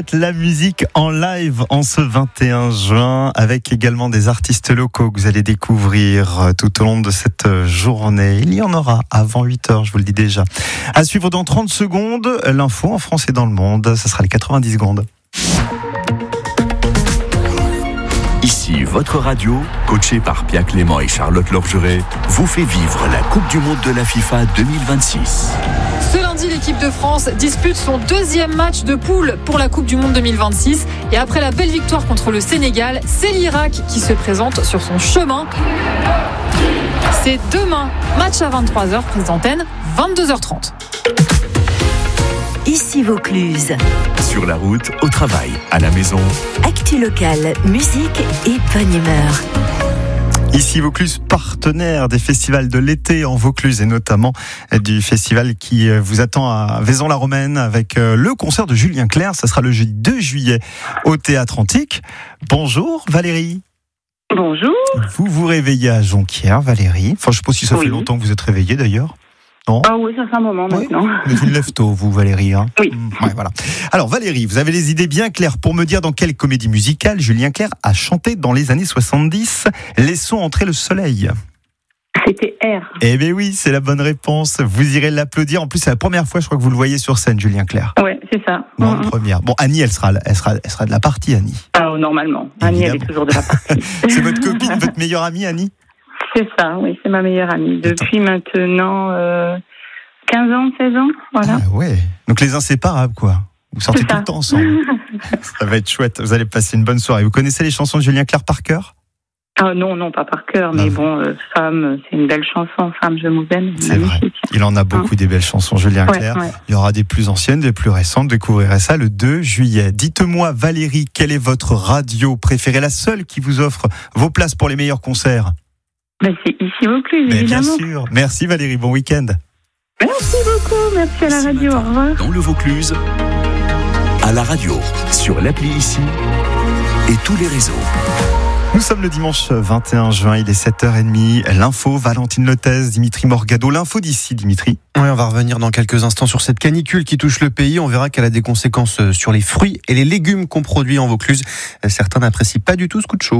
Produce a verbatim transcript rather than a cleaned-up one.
fête la musique en live en ce vingt et un juin, avec également des artistes locaux que vous allez découvrir tout au long de cette journée. Il y en aura avant huit heures, je vous le dis déjà. À suivre dans trente secondes, l'info en France et dans le monde. Ça sera les quatre-vingt-dix secondes. Ici, votre radio, coachée par Pia Clément et Charlotte Lorgeret, vous fait vivre la Coupe du Monde de la FIFA deux mille vingt-six. Ce lundi, l'équipe de France dispute son deuxième match de poule pour la Coupe du Monde deux mille vingt-six. Et après la belle victoire contre le Sénégal, c'est l'Irak qui se présente sur son chemin. C'est demain, match à vingt-trois heures, prise d'antenne, vingt-deux heures trente. Ici Vaucluse. Sur la route, au travail, à la maison. Actu locale, musique et bonne humeur. Ici Vaucluse, partenaire des festivals de l'été en Vaucluse et notamment du festival qui vous attend à Vaison-la-Romaine avec le concert de Julien Clerc. Ça sera le jeudi deux juillet au Théâtre Antique. Bonjour Valérie. Bonjour. Vous vous réveillez à Jonquière, Valérie. Enfin, je ne sais pas si ça oui. fait longtemps que vous êtes réveillée d'ailleurs. Non. Ah oui, ça fait un moment oui. maintenant. Mais vous lève tôt, vous, Valérie. Hein oui. Ouais, voilà. Alors, Valérie, vous avez les idées bien claires pour me dire dans quelle comédie musicale Julien Clerc a chanté dans les années soixante-dix « Laissons entrer le soleil ». C'était R. Eh bien oui, c'est la bonne réponse. Vous irez l'applaudir. En plus, c'est la première fois, je crois que vous le voyez sur scène, Julien Clerc. Oui, c'est ça. Bon, mmh. première. Bon, Annie, elle sera, elle sera, elle sera de la partie, Annie. Ah, normalement. Annie, elle est toujours de la partie. C'est votre copine, votre meilleure amie, Annie ? C'est ça, oui, c'est ma meilleure amie. Depuis Attends. maintenant... Euh... quinze ans, seize ans, voilà. Ah ouais, donc les inséparables, quoi. Vous sortez tout le temps ensemble. Ça va être chouette, vous allez passer une bonne soirée. Vous connaissez les chansons de Julien Clerc par cœur ? Ah non, non, pas par cœur, mais bon, euh, Femme, c'est une belle chanson, Femme, je vous aime. C'est magnifique. Vrai, il en a beaucoup hein. des belles chansons, Julien Clerc. Ouais, ouais. Il y aura des plus anciennes, des plus récentes, vous découvrirez ça le deux juillet. Dites-moi, Valérie, quelle est votre radio préférée, la seule qui vous offre vos places pour les meilleurs concerts ? Ben, c'est ici Vaucluse, évidemment. Bien sûr, merci Valérie, bon week-end. Merci beaucoup, merci à la radio, au revoir. Dans le Vaucluse, à la radio, sur l'appli Ici et tous les réseaux. Nous sommes le dimanche vingt et un juin, il est sept heures trente. L'info, Valentine Lotez, Dimitri Morgado. L'info d'ici, Dimitri. Oui, on va revenir dans quelques instants sur cette canicule qui touche le pays. On verra qu'elle a des conséquences sur les fruits et les légumes qu'on produit en Vaucluse. Certains n'apprécient pas du tout ce coup de chaud.